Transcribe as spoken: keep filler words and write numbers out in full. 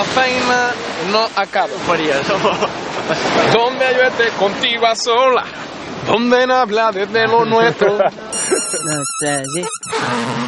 feina no acaba. Donde llueve contigo a sola, donde no habla desde lo nuestro. No sé, sí.